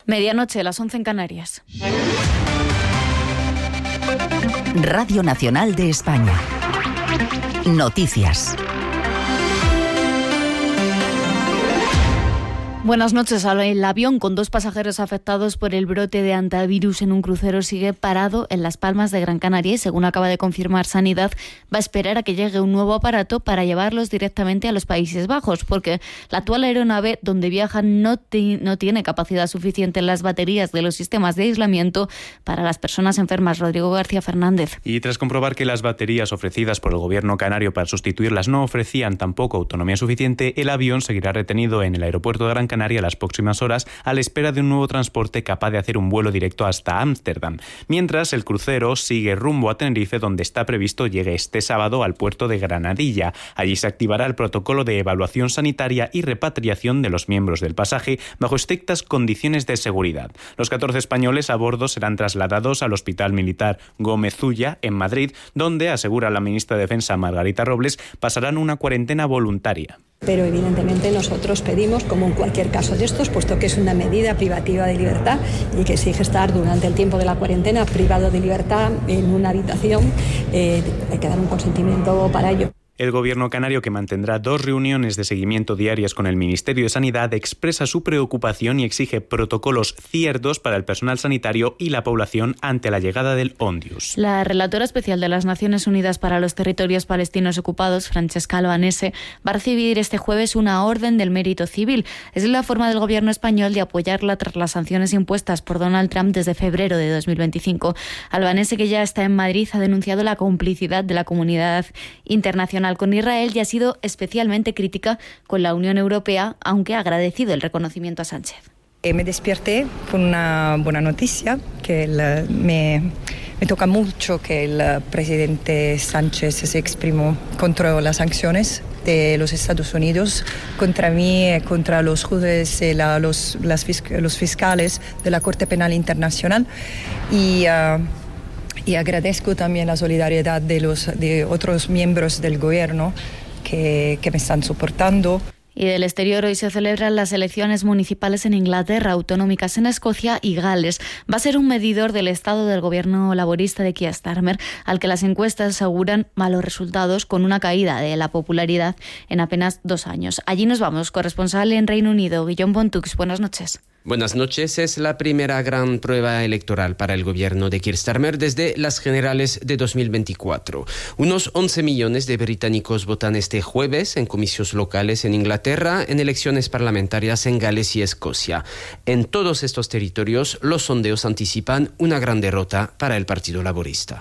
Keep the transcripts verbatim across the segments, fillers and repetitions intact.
Medianoche, las once en Canarias. Radio Nacional de España. Noticias. Buenas noches. El avión con dos pasajeros afectados por el brote de hantavirus en un crucero sigue parado en Las Palmas de Gran Canaria y, según acaba de confirmar Sanidad, va a esperar a que llegue un nuevo aparato para llevarlos directamente a los Países Bajos, porque la actual aeronave donde viajan no, ti- no tiene capacidad suficiente en las baterías de los sistemas de aislamiento para las personas enfermas. Rodrigo García Fernández. Y tras comprobar que las baterías ofrecidas por el gobierno canario para sustituirlas no ofrecían tampoco autonomía suficiente, el avión seguirá retenido en el aeropuerto de Gran Canaria las próximas horas a la espera de un nuevo transporte capaz de hacer un vuelo directo hasta Ámsterdam. Mientras, el crucero sigue rumbo a Tenerife, donde está previsto llegue este sábado al puerto de Granadilla. Allí se activará el protocolo de evaluación sanitaria y repatriación de los miembros del pasaje bajo estrictas condiciones de seguridad. Los catorce españoles a bordo serán trasladados al Hospital Militar Gómez Ulla en Madrid, donde, asegura la ministra de Defensa Margarita Robles, pasarán una cuarentena voluntaria. Pero evidentemente nosotros pedimos, como en cualquier caso de estos, puesto que es una medida privativa de libertad y que exige estar durante el tiempo de la cuarentena privado de libertad en una habitación, eh, hay que dar un consentimiento para ello. El gobierno canario, que mantendrá dos reuniones de seguimiento diarias con el Ministerio de Sanidad, expresa su preocupación y exige protocolos ciertos para el personal sanitario y la población ante la llegada del Ondius. La relatora especial de las Naciones Unidas para los Territorios Palestinos Ocupados, Francesca Albanese, va a recibir este jueves una orden del mérito civil. Es la forma del gobierno español de apoyarla tras las sanciones impuestas por Donald Trump desde febrero de dos mil veinticinco. Albanese, que ya está en Madrid, ha denunciado la complicidad de la comunidad internacional con Israel y ha sido especialmente crítica con la Unión Europea, aunque ha agradecido el reconocimiento a Sánchez. Me despierté con una buena noticia, que el, me, me toca mucho que el presidente Sánchez se exprimó contra las sanciones de los Estados Unidos contra mí, contra los jueces y la, los, las, los fiscales de la Corte Penal Internacional. Y... Uh, Y agradezco también la solidaridad de los de otros miembros del gobierno que, que me están soportando. Y del exterior, hoy se celebran las elecciones municipales en Inglaterra, autonómicas en Escocia y Gales. Va a ser un medidor del estado del gobierno laborista de Keir Starmer, al que las encuestas aseguran malos resultados, con una caída de la popularidad en apenas dos años. Allí nos vamos. Corresponsal en Reino Unido, Guillaume Bontux. Buenas noches. Buenas noches. Es la primera gran prueba electoral para el gobierno de Keir Starmer desde las generales de dos mil veinticuatro. Unos once millones de británicos votan este jueves en comicios locales en Inglaterra, en elecciones parlamentarias en Gales y Escocia. En todos estos territorios, los sondeos anticipan una gran derrota para el Partido Laborista.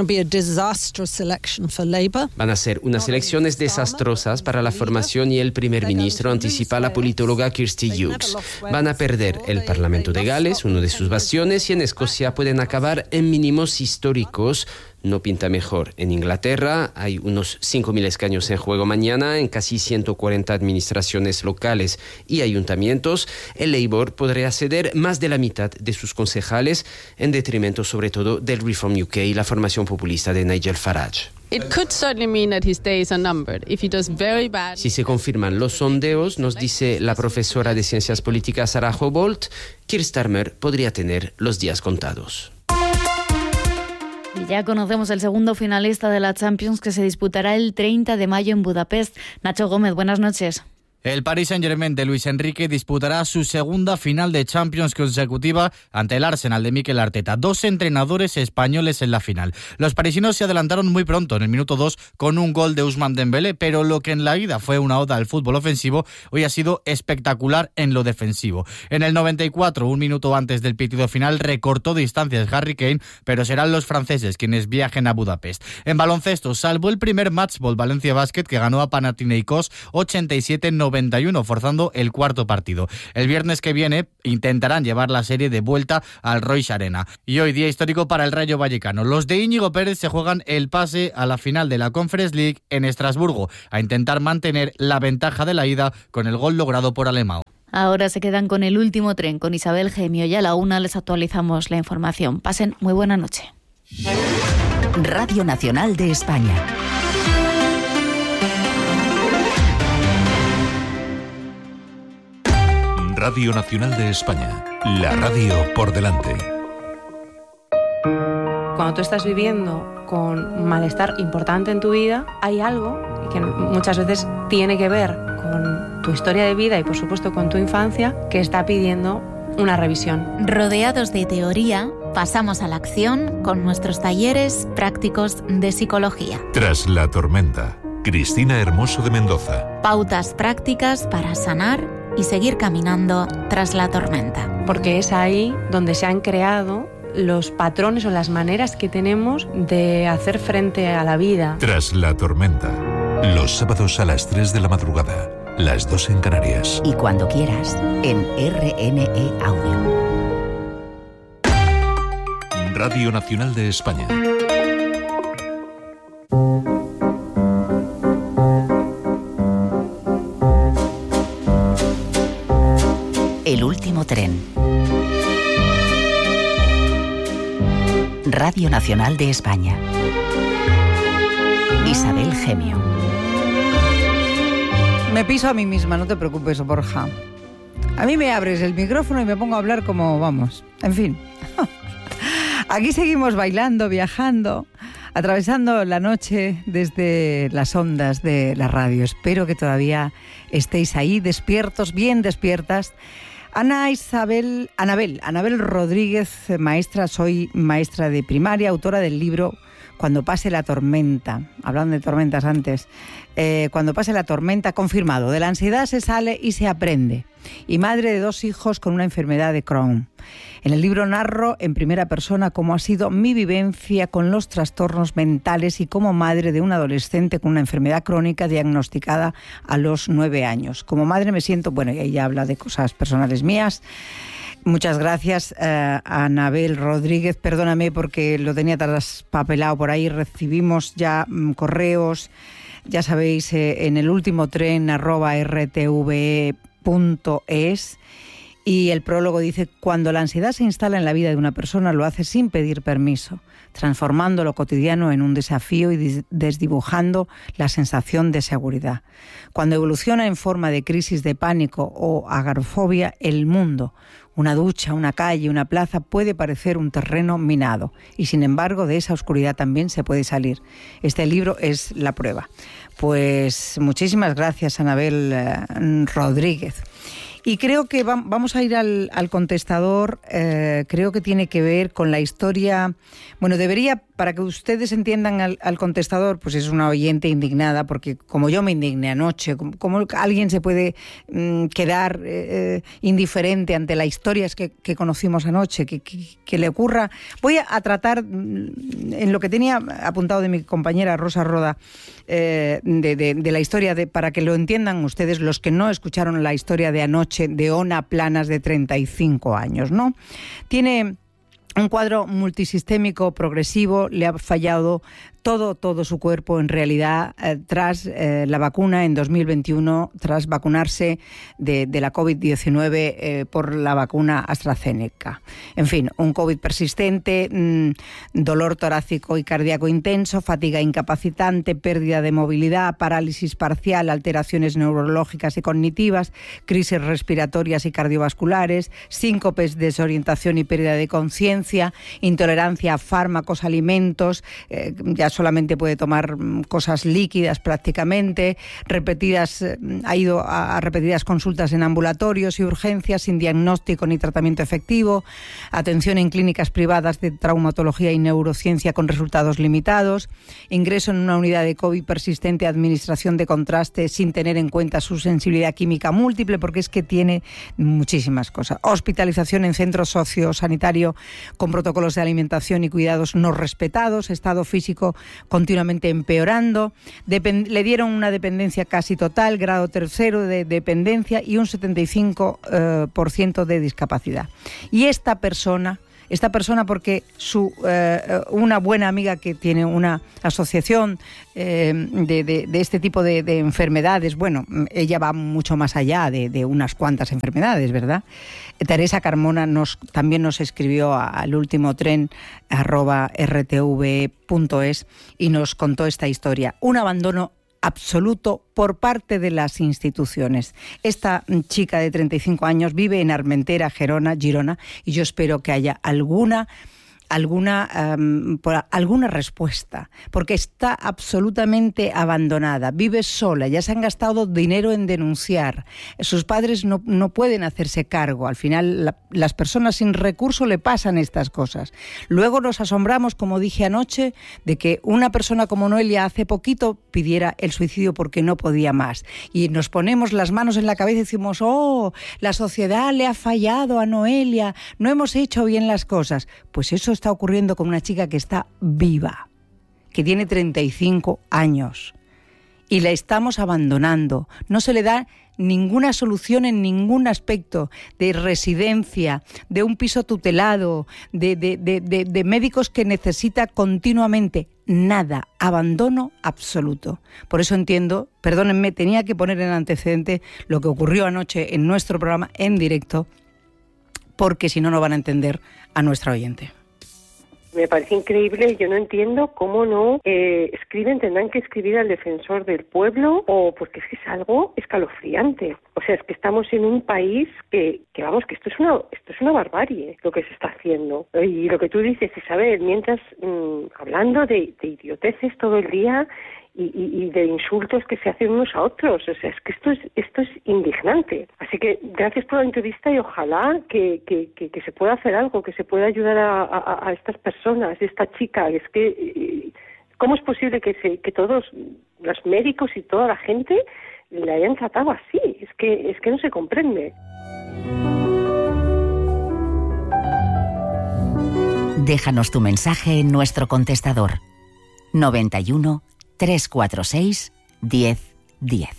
Van a ser unas elecciones desastrosas para la formación y el primer ministro, anticipa la politóloga Kirsty Hughes. Van a perder el Parlamento de Gales, uno de sus bastiones, y en Escocia pueden acabar en mínimos históricos. No pinta mejor. En Inglaterra hay unos cinco mil escaños en juego mañana en casi ciento cuarenta administraciones locales y ayuntamientos. El Labour podría ceder más de la mitad de sus concejales, en detrimento sobre todo del Reform U K y la formación populista de Nigel Farage. Si se confirman los sondeos, nos dice la profesora de Ciencias Políticas Sarah Hobolt, Keir Starmer podría tener los días contados. Y ya conocemos el segundo finalista de la Champions, que se disputará el treinta de mayo en Budapest. Nacho Gómez, buenas noches. El Paris Saint-Germain de Luis Enrique disputará su segunda final de Champions consecutiva ante el Arsenal de Mikel Arteta. Dos entrenadores españoles en la final. Los parisinos se adelantaron muy pronto, en el minuto dos, con un gol de Ousmane Dembélé, pero lo que en la ida fue una oda al fútbol ofensivo, hoy ha sido espectacular en lo defensivo. En el noventa y cuatro, un minuto antes del pitido final, recortó distancias Harry Kane, pero serán los franceses quienes viajen a Budapest. En baloncesto, salvo el primer matchball Valencia Basket, que ganó a Panathinaikos ochenta y siete noventa y uno, forzando el cuarto partido. El viernes que viene intentarán llevar la serie de vuelta al Royce Arena. Y hoy, día histórico para el Rayo Vallecano. Los de Íñigo Pérez se juegan el pase a la final de la Conference League en Estrasburgo, a intentar mantener la ventaja de la ida con el gol logrado por Alemão. Ahora se quedan con el último tren, con Isabel Gemio, y a la una les actualizamos la información. Pasen muy buena noche. Radio Nacional de España. Radio Nacional de España, la radio por delante. Cuando tú estás viviendo con un malestar importante en tu vida, hay algo que muchas veces tiene que ver con tu historia de vida y por supuesto con tu infancia que está pidiendo una revisión. Rodeados de teoría, pasamos a la acción con nuestros talleres prácticos de psicología. Tras la tormenta, Cristina Hermoso de Mendoza. Pautas prácticas para sanar y seguir caminando tras la tormenta. Porque es ahí donde se han creado los patrones o las maneras que tenemos de hacer frente a la vida. Tras la tormenta, los sábados a las tres de la madrugada, las dos en Canarias. Y cuando quieras, en R N E Audio. Radio Nacional de España. El último tren. Radio Nacional de España. Isabel Gemio. Me piso a mí misma, no te preocupes, Borja. A mí me abres el micrófono y me pongo a hablar como vamos. En fin. Aquí seguimos bailando, viajando, atravesando la noche desde las ondas de la radio. Espero que todavía estéis ahí, despiertos, bien despiertas. Ana Isabel, Anabel, Anabel Rodríguez, maestra, soy maestra de primaria, autora del libro Cuando pase la tormenta. Hablando de tormentas antes. Eh, Cuando pase la tormenta, confirmado. De la ansiedad se sale y se aprende. Y madre de dos hijos con una enfermedad de Crohn. En el libro narro en primera persona cómo ha sido mi vivencia con los trastornos mentales y como madre de un adolescente con una enfermedad crónica diagnosticada a los nueve años. Como madre me siento, bueno, y ella habla de cosas personales mías. Muchas gracias eh, a Anabel Rodríguez. Perdóname porque lo tenía traspapelado por ahí. Recibimos ya mm, correos, ya sabéis, eh, en el último tren arroba r t v e punto es. Y el prólogo dice: cuando la ansiedad se instala en la vida de una persona, lo hace sin pedir permiso, transformando lo cotidiano en un desafío y desdibujando la sensación de seguridad. Cuando evoluciona en forma de crisis de pánico o agorafobia, el mundo, una ducha, una calle, una plaza, puede parecer un terreno minado. Y sin embargo, de esa oscuridad también se puede salir. Este libro es la prueba. Pues muchísimas gracias, Anabel eh, Rodríguez. Y creo que va, vamos a ir al, al contestador. Eh, creo que tiene que ver con la historia. Bueno, debería, para que ustedes entiendan al, al contestador, pues es una oyente indignada, porque como yo me indigné anoche, como, como alguien se puede mmm, quedar eh, indiferente ante las historias que, que conocimos anoche, que, que, que le ocurra. Voy a, a tratar, en lo que tenía apuntado de mi compañera Rosa Roda, eh, de, de, de la historia, de, para que lo entiendan ustedes, los que no escucharon la historia de anoche, de Ona Planas, de treinta y cinco años, ¿no? Tiene un cuadro multisistémico progresivo, le ha fallado todo, todo su cuerpo en realidad eh, tras eh, la vacuna en dos mil veintiuno, tras vacunarse de, de la covid diecinueve eh, por la vacuna AstraZeneca. En fin, un COVID persistente, mmm, dolor torácico y cardíaco intenso, fatiga incapacitante, pérdida de movilidad, parálisis parcial, alteraciones neurológicas y cognitivas, crisis respiratorias y cardiovasculares, síncopes, desorientación y pérdida de conciencia, intolerancia a fármacos, alimentos, eh, ya solamente puede tomar cosas líquidas prácticamente, repetidas, ha ido a, a repetidas consultas en ambulatorios y urgencias sin diagnóstico ni tratamiento efectivo, atención en clínicas privadas de traumatología y neurociencia con resultados limitados, ingreso en una unidad de COVID persistente, administración de contraste sin tener en cuenta su sensibilidad química múltiple, porque es que tiene muchísimas cosas, hospitalización en centro sociosanitario con protocolos de alimentación y cuidados no respetados, estado físico continuamente empeorando, Depend- le dieron una dependencia casi total, grado tercero de dependencia y un setenta y cinco por ciento de discapacidad. Y esta persona, esta persona porque su eh, una buena amiga que tiene una asociación eh, de, de, de este tipo de, de enfermedades, bueno, ella va mucho más allá de, de unas cuantas enfermedades, ¿verdad? Teresa Carmona nos, también nos escribió al último tren arroba r t v punto es y nos contó esta historia. Un abandono absoluto por parte de las instituciones. Esta chica de treinta y cinco años vive en Armentera, Gerona, Girona, y yo espero que haya alguna alguna um, por, alguna respuesta, porque está absolutamente abandonada, vive sola, ya se han gastado dinero en denunciar, sus padres no, no pueden hacerse cargo, al final la, las personas sin recurso le pasan estas cosas. Luego nos asombramos, como dije anoche, de que una persona como Noelia hace poquito pidiera el suicidio porque no podía más, y nos ponemos las manos en la cabeza y decimos, oh, la sociedad le ha fallado a Noelia, no hemos hecho bien las cosas. Pues eso está ocurriendo con una chica que está viva, que tiene treinta y cinco años, y la estamos abandonando. No se le da ninguna solución en ningún aspecto, de residencia, de un piso tutelado, de, de, de, de, de médicos que necesita continuamente. Nada, abandono absoluto. Por eso entiendo, perdónenme, tenía que poner en antecedente lo que ocurrió anoche en nuestro programa en directo, porque si no, no van a entender a nuestra oyente. Me parece increíble, yo no entiendo cómo no eh, escriben, tendrán que escribir al defensor del pueblo, o porque es que es algo escalofriante. O sea, es que estamos en un país que, que vamos, que esto es una esto es una barbarie lo que se está haciendo. Y lo que tú dices, Isabel, mientras mmm, hablando de, de idioteces todo el día, Y, y, y de insultos que se hacen unos a otros. O sea, es que esto es esto es indignante. Así que gracias por la entrevista y ojalá que, que, que, que se pueda hacer algo, que se pueda ayudar a, a, a estas personas, a esta chica. Es que, ¿cómo es posible que, se, que todos los médicos y toda la gente le hayan tratado así? Es que, es que no se comprende. Déjanos tu mensaje en nuestro contestador noventa y uno, trescientos cuarenta y seis, diez, diez.